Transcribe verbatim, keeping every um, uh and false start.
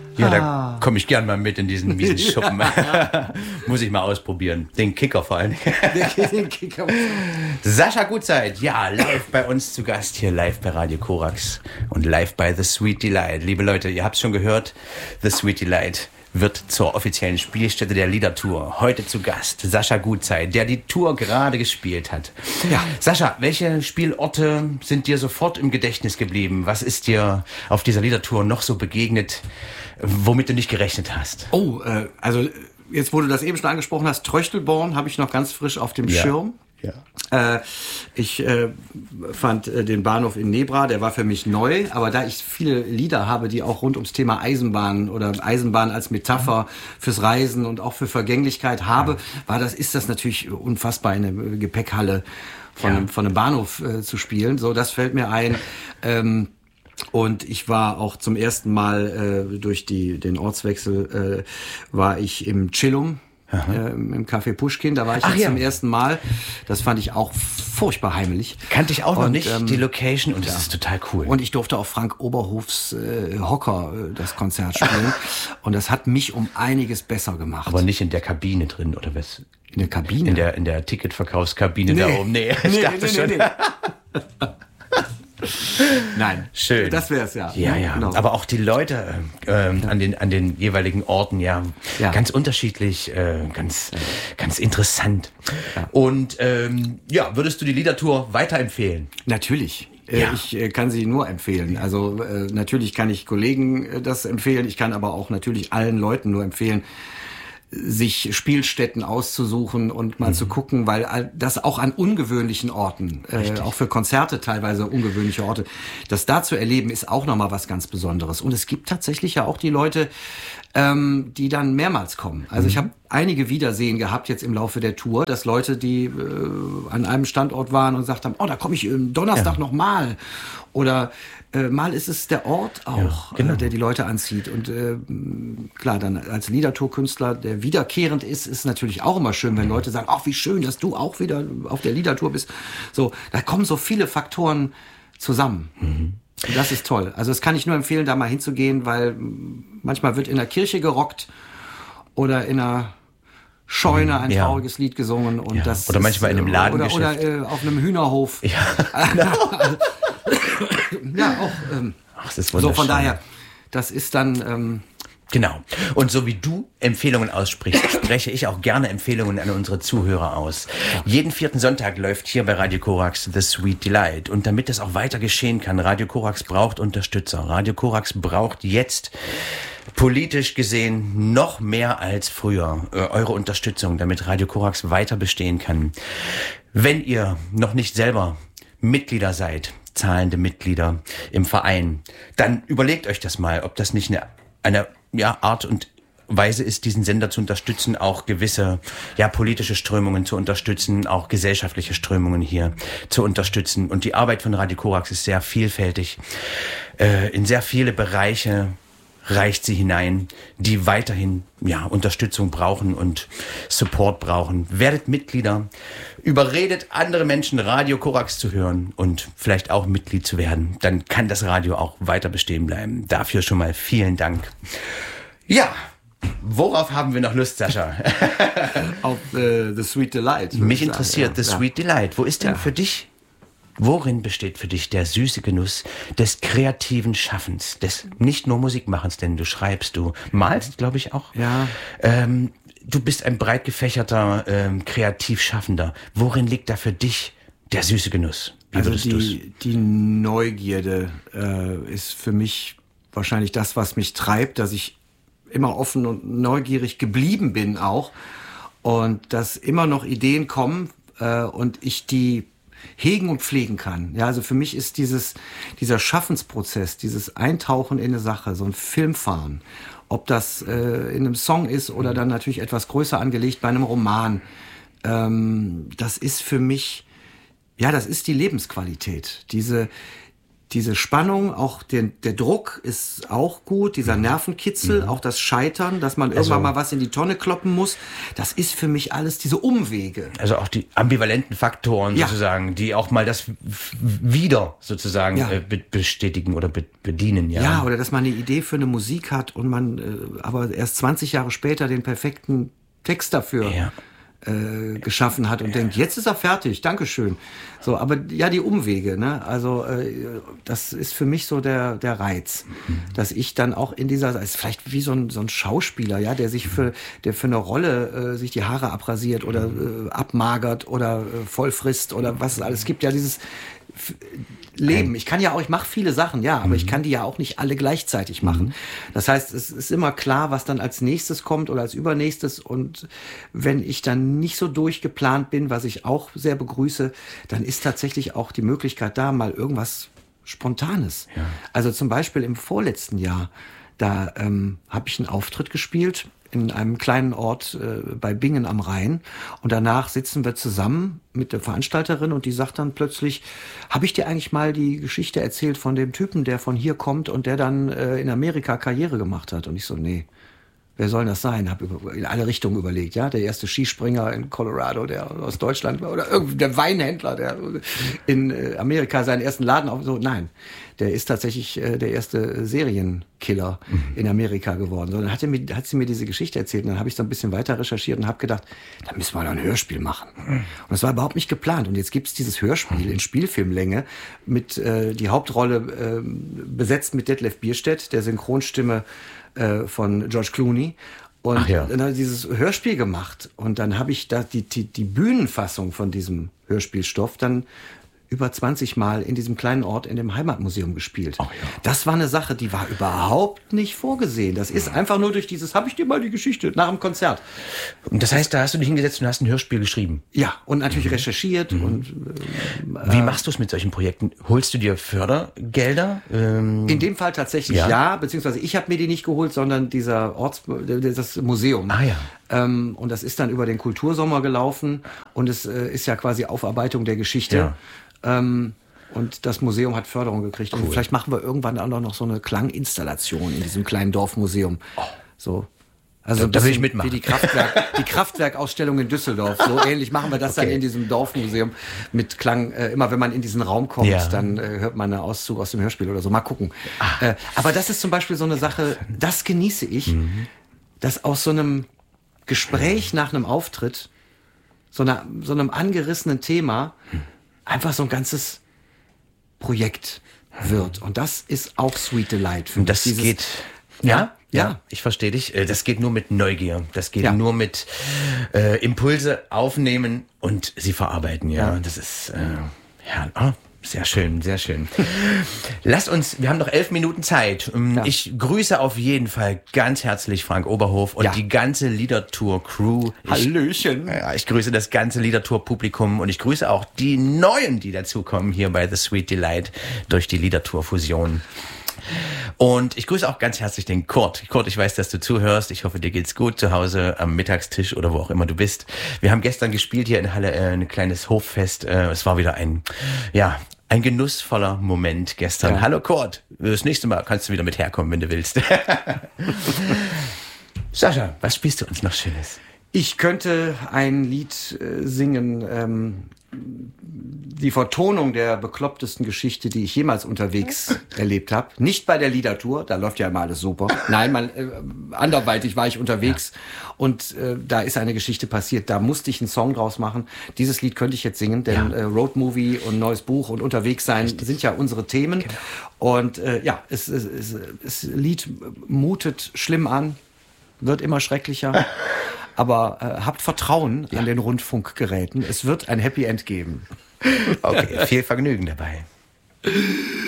Ja, ah. da komme ich gern mal mit in diesen miesen Schuppen. Muss ich mal ausprobieren. Den Kicker vor allem. Den Kicker. Sascha Gutzeit, ja, live bei uns zu Gast hier, live bei Radio Korax und live bei The Sweet Delight. Liebe Leute, ihr habt es schon gehört, The Sweet Delight wird zur offiziellen Spielstätte der Liedertour. Heute zu Gast Sascha Gutzeit, der die Tour gerade gespielt hat. Ja. Sascha, welche Spielorte sind dir sofort im Gedächtnis geblieben? Was ist dir auf dieser Liedertour noch so begegnet, womit du nicht gerechnet hast? Oh, äh, also jetzt, wo du das eben schon angesprochen hast, Tröchtelborn habe ich noch ganz frisch auf dem ja. Schirm. Ja. Äh, ich äh, fand äh, den Bahnhof in Nebra, der war für mich neu, aber da ich viele Lieder habe, die auch rund ums Thema Eisenbahn oder Eisenbahn als Metapher fürs Reisen und auch für Vergänglichkeit habe, war das, ist das natürlich unfassbar, in eine Gepäckhalle von, ja. einem, von einem Bahnhof äh, zu spielen. So, das fällt mir ein. Ähm, Und ich war auch zum ersten Mal äh, durch die den Ortswechsel äh, war ich im Chillum, äh, im Café Puschkin. Da war ich Ach, jetzt ja. zum ersten Mal. Das fand ich auch furchtbar heimelig. Kannte ich auch noch und, nicht, ähm, die Location. Und ja. das ist total cool. Und ich durfte auch Frank Oberhofs äh, Hocker äh, das Konzert spielen. Und das hat mich um einiges besser gemacht. Aber nicht in der Kabine drin, oder was? In der Kabine? In der, in der Ticketverkaufskabine nee. da oben. Nee, ich nee, dachte nee, schon. Nee, nee. Nein. Schön. Das wär's ja. Ja, ja. Genau. Aber auch die Leute äh, ja. an den an den jeweiligen Orten, ja, ja. ganz unterschiedlich, äh, ganz ja. ganz interessant. Ja. Und ähm, ja, würdest du die Liedertour weiterempfehlen? Natürlich. Ja. Ich äh, kann sie nur empfehlen. Also äh, natürlich kann ich Kollegen äh, das empfehlen. Ich kann aber auch natürlich allen Leuten nur empfehlen, sich Spielstätten auszusuchen und mal mhm. zu gucken, weil das auch an ungewöhnlichen Orten, äh, auch für Konzerte teilweise ungewöhnliche Orte, das da zu erleben, ist auch nochmal was ganz Besonderes. Und es gibt tatsächlich ja auch die Leute, ähm, die dann mehrmals kommen. Also mhm. ich habe einige Wiedersehen gehabt jetzt im Laufe der Tour, dass Leute, die äh, an einem Standort waren und gesagt haben, oh, da komme ich am Donnerstag ja. nochmal. Oder äh, mal ist es der Ort auch, ja, genau. äh, der die Leute anzieht. Und äh, klar, dann als Liedertour-Künstler, der wiederkehrend ist, ist natürlich auch immer schön, wenn mhm. Leute sagen, ach, wie schön, dass du auch wieder auf der Liedertour bist. So, da kommen so viele Faktoren zusammen. Mhm. Und das ist toll. Also das kann ich nur empfehlen, da mal hinzugehen, weil manchmal wird in der Kirche gerockt oder in einer Scheune ein ja. trauriges Lied gesungen. Und ja. das oder manchmal ist, in einem Ladengeschäft. Oder, oder äh, auf einem Hühnerhof. Ja, genau. ja auch. Ähm, Ach, das ist so, von daher, das ist dann... Ähm, Genau. Und so wie du Empfehlungen aussprichst, spreche ich auch gerne Empfehlungen an unsere Zuhörer aus. Ja. Jeden vierten Sonntag läuft hier bei Radio Korax The Sweet Delight. Und damit das auch weiter geschehen kann, Radio Korax braucht Unterstützer. Radio Korax braucht jetzt politisch gesehen noch mehr als früher äh, eure Unterstützung, damit Radio Korax weiter bestehen kann. Wenn ihr noch nicht selber Mitglieder seid, zahlende Mitglieder im Verein, dann überlegt euch das mal, ob das nicht eine, eine ja, Art und Weise ist, diesen Sender zu unterstützen, auch gewisse ja politische Strömungen zu unterstützen, auch gesellschaftliche Strömungen hier zu unterstützen. Und die Arbeit von Radio Korax ist sehr vielfältig. Äh, in sehr viele Bereiche reicht sie hinein, die weiterhin ja Unterstützung brauchen und Support brauchen. Werdet Mitglieder, überredet andere Menschen, Radio Korax zu hören und vielleicht auch Mitglied zu werden. Dann kann das Radio auch weiter bestehen bleiben. Dafür schon mal vielen Dank. Ja, worauf haben wir noch Lust, Sascha? Auf äh, The Sweet Delight. Mich interessiert ja, The ja. Sweet Delight. Wo ist denn ja. für dich, worin besteht für dich der süße Genuss des kreativen Schaffens, des nicht nur Musikmachens, denn du schreibst, du malst, glaube ich auch. Ja. Ähm, du bist ein breit gefächerter, ähm, kreativ Schaffender. Worin liegt da für dich der süße Genuss? Wie also würdest die, du's? die Neugierde äh, ist für mich wahrscheinlich das, was mich treibt, dass ich immer offen und neugierig geblieben bin auch und dass immer noch Ideen kommen äh, und ich die hegen und pflegen kann. Ja, also für mich ist dieses, dieser Schaffensprozess, dieses Eintauchen in eine Sache, so ein Filmfahren, ob das äh, in einem Song ist oder dann natürlich etwas größer angelegt bei einem Roman, ähm, das ist für mich, ja, das ist die Lebensqualität. Diese, diese Spannung, auch der, der Druck ist auch gut, dieser Nervenkitzel, mhm. auch das Scheitern, dass man also, irgendwann mal was in die Tonne kloppen muss. Das ist für mich alles diese Umwege. Also auch die ambivalenten Faktoren ja. sozusagen, die auch mal das wieder sozusagen ja. äh, bestätigen oder be- bedienen. Ja. ja, oder dass man eine Idee für eine Musik hat und man äh, aber erst zwanzig Jahre später den perfekten Text dafür ja. äh, geschaffen hat und ja. denkt, jetzt ist er fertig, Dankeschön. So, aber ja, die Umwege, ne? Also äh, das ist für mich so der der Reiz, mhm. dass ich dann auch in dieser, ist vielleicht wie so ein so ein Schauspieler, ja, der sich für der für eine Rolle äh, sich die Haare abrasiert oder äh, abmagert oder äh, voll frisst oder was es alles gibt, ja, dieses f- Leben. Ich kann ja auch, ich mache viele Sachen, ja, aber mhm. ich kann die ja auch nicht alle gleichzeitig machen. Mhm. Das heißt, es ist immer klar, was dann als nächstes kommt oder als übernächstes. Und wenn ich dann nicht so durchgeplant bin, was ich auch sehr begrüße, dann ist tatsächlich auch die Möglichkeit da, mal irgendwas Spontanes. Ja. Also zum Beispiel im vorletzten Jahr, da ähm, habe ich einen Auftritt gespielt in einem kleinen Ort äh, bei Bingen am Rhein. Und danach sitzen wir zusammen mit der Veranstalterin und die sagt dann plötzlich, habe ich dir eigentlich mal die Geschichte erzählt von dem Typen, der von hier kommt und der dann äh, in Amerika Karriere gemacht hat? Und ich so, nee. Wer soll das sein? Habe in alle Richtungen überlegt, ja. Der erste Skispringer in Colorado, der aus Deutschland war, oder irgendwie der Weinhändler, der in Amerika seinen ersten Laden auf, so, nein. Der ist tatsächlich äh, der erste Serienkiller mhm. in Amerika geworden. So, dann hat, er mir, hat sie mir diese Geschichte erzählt und dann habe ich so ein bisschen weiter recherchiert und habe gedacht, da müssen wir doch ein Hörspiel machen. Mhm. Und das war überhaupt nicht geplant. Und jetzt gibt's dieses Hörspiel mhm. in Spielfilmlänge mit äh, die Hauptrolle äh, besetzt mit Detlef Bierstedt, der Synchronstimme äh, von George Clooney. Und Ach ja. dann habe ich dieses Hörspiel gemacht. Und dann habe ich da die, die, die Bühnenfassung von diesem Hörspielstoff dann über zwanzig Mal in diesem kleinen Ort in dem Heimatmuseum gespielt. Oh ja. Das war eine Sache, die war überhaupt nicht vorgesehen. Das ist einfach nur durch dieses, habe ich dir mal die Geschichte, nach dem Konzert. Und das heißt, da hast du dich hingesetzt und hast ein Hörspiel geschrieben? Ja, und natürlich mhm. recherchiert. Mhm. Und äh, Wie machst du es mit solchen Projekten? Holst du dir Fördergelder? Ähm, in dem Fall tatsächlich ja, ja beziehungsweise ich habe mir die nicht geholt, sondern dieser Orts, das Museum. Ah ja. Ähm, und das ist dann über den Kultursommer gelaufen und es äh, ist ja quasi Aufarbeitung der Geschichte. Ja. Ähm, und das Museum hat Förderung gekriegt. Cool. Und vielleicht machen wir irgendwann auch noch so eine Klanginstallation in diesem kleinen Dorfmuseum. Oh. So. Also da, da will ich mitmachen. Wie die Kraftwerk, die Kraftwerkausstellung in Düsseldorf. So ähnlich machen wir das okay. dann in diesem Dorfmuseum mit Klang. Äh, immer wenn man in diesen Raum kommt, ja. dann äh, hört man einen Auszug aus dem Hörspiel oder so. Mal gucken. Ah. Äh, aber das ist zum Beispiel so eine Sache, das genieße ich, mhm. dass aus so einem Gespräch nach einem Auftritt, so, einer, so einem angerissenen Thema, mhm. einfach so ein ganzes Projekt wird. Und das ist auch Sweet Delight. Für das dieses, geht, ja, ja, ja, ich verstehe dich. Das geht nur mit Neugier. Das geht ja. nur mit äh, Impulse aufnehmen und sie verarbeiten. Ja, ja. Das ist, äh, ja, oh, sehr schön, sehr schön. Lass uns, wir haben noch elf Minuten Zeit. Ja. Ich grüße auf jeden Fall ganz herzlich Frank Oberhof und ja. die ganze Liedertour-Crew. Hallöchen. Ich, ja, ich grüße das ganze Liedertour-Publikum und ich grüße auch die Neuen, die dazukommen hier bei The Sweet Delight durch die Liedertour-Fusion. Und ich grüße auch ganz herzlich den Kurt. Kurt, ich weiß, dass du zuhörst. Ich hoffe, dir geht's gut zu Hause am Mittagstisch oder wo auch immer du bist. Wir haben gestern gespielt hier in Halle, äh, ein kleines Hoffest. Äh, es war wieder ein, ja, ein genussvoller Moment gestern. Ja. Hallo Kurt, das nächste Mal kannst du wieder mit herkommen, wenn du willst. Sascha, was spielst du uns noch Schönes? Ich könnte ein Lied äh, singen, ähm, die Vertonung der beklopptesten Geschichte, die ich jemals unterwegs erlebt habe. Nicht bei der Liedertour, da läuft ja immer alles super. Nein, man, äh, anderweitig war ich unterwegs ja. und äh, da ist eine Geschichte passiert. Da musste ich einen Song draus machen. Dieses Lied könnte ich jetzt singen, denn ja. äh, Roadmovie und neues Buch und unterwegs sein Richtig. sind ja unsere Themen. Genau. Und äh, ja, es, es, es, es Lied mutet schlimm an, wird immer schrecklicher. Aber äh, habt Vertrauen ja. an den Rundfunkgeräten. Es wird ein Happy End geben. Okay, viel Vergnügen dabei.